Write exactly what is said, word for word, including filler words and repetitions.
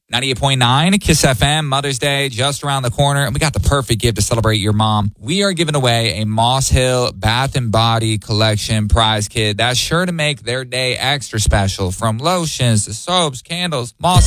ninety-eight point nine Kiss F M, Mother's Day just around the corner, and we got the perfect gift to celebrate your mom. We are giving away a Moss Hill Bath and Body Collection prize kit that's sure to make their day extra special. From lotions to soaps, candles, Moss